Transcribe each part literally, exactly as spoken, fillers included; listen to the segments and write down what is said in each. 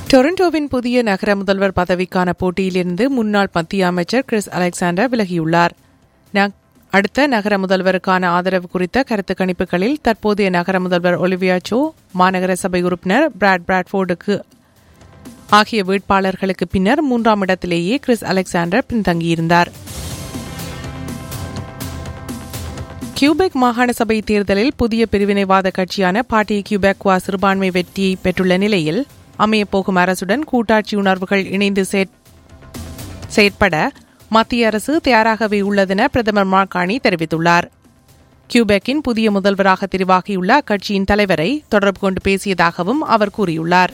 டொரண்டோவின் புதிய நகர முதல்வர் பதவிக்கான போட்டியிலிருந்து முன்னாள் மத்திய அமைச்சர் கிறிஸ் அலெக்சாண்டர் விலகியுள்ளார். அடுத்த நகர முதல்வருக்கான ஆதரவு குறித்த கருத்து கணிப்புகளில் தற்போதைய நகர முதல்வர் ஒலிவியா சோ, மாநகர சபை உறுப்பினர் பிராட் பிராட்ஃபோர்டுக்கு ஆகிய வேட்பாளர்களுக்கு பின்னர் மூன்றாம் இடத்திலேயே கிறிஸ் அலெக்சாண்டர் பின்தங்கியிருந்தார். கியூபெக் மாகாண சபை தேர்தலில் புதிய பிரிவினைவாத கட்சியான பார்ட்டி கியூபெக்வா சிறுபான்மை வெற்றியை பெற்றுள்ள நிலையில் அமையப்போகும் அரசுடன் கூட்டாட்சி உணர்வுகள் இணைந்து செயற்பட மத்திய அரசு தயாராகவே உள்ளதென பிரதமர் மார்கானி தெரிவித்துள்ளார். கியூபெக்கின் புதிய முதல்வராக தெரிவாகியுள்ள அக்கட்சியின் தலைவரை தொடர்பு கொண்டு பேசியதாகவும் அவர் கூறியுள்ளார்.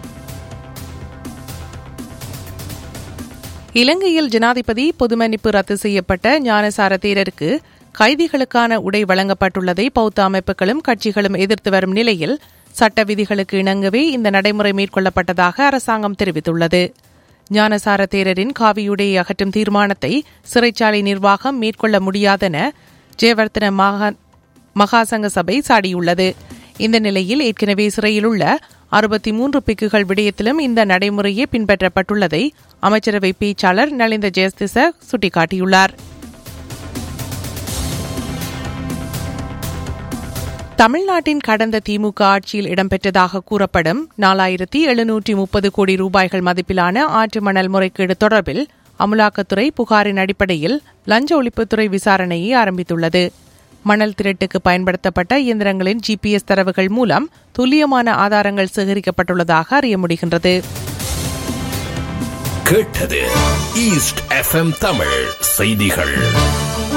இலங்கையில் ஜனாதிபதி பொது மன்னிப்பு ரத்து செய்யப்பட்ட ஞானசார தேரருக்கு கைதிகளுக்கான உடை வழங்கப்பட்டுள்ளதை பௌத்த அமைப்புகளும் கட்சிகளும் எதிர்த்து வரும் நிலையில் சட்ட விதிகளுக்கு இணங்கவே இந்த நடைமுறை மேற்கொள்ளப்பட்டதாக அரசாங்கம் தெரிவித்துள்ளது. ஞானசார தேரரின் காவியுடையை அகற்றும் தீர்மானத்தை சிறைச்சாலை நிர்வாகம் மேற்கொள்ள முடியாதென ஜெயவர்த்தன மகாசங்க சபை சாடியுள்ளது. இந்த நிலையில் ஏற்கனவே சிறையில் உள்ள அறுபத்தி மூன்று பிக்குகள் விடயத்திலும் இந்த நடைமுறையே பின்பற்றப்பட்டுள்ளதை அமைச்சரவை பேச்சாளர் நலிந்த ஜெயஸ்திச சுட்டிக்காட்டியுள்ளார். தமிழ்நாட்டின் கடந்த திமுக ஆட்சியில் இடம்பெற்றதாக கூறப்படும் நாலாயிரத்தி எழுநூற்றி முப்பது கோடி ரூபாய்கள் மதிப்பிலான ஆற்று மணல் முறைகேடு தொடர்பில் அமலாக்கத்துறை புகாரின் அடிப்படையில் லஞ்ச ஒழிப்புத்துறை விசாரணையை ஆரம்பித்துள்ளது. மணல் திரட்டுக்கு பயன்படுத்தப்பட்ட இயந்திரங்களின் ஜிபிஎஸ் தரவுகள் மூலம் துல்லியமான ஆதாரங்கள் சேகரிக்கப்பட்டுள்ளதாக அறிய முடிகின்றது. கேட்டது ஈஸ்ட் எஃப்எம் தமிழ் செய்திகள்.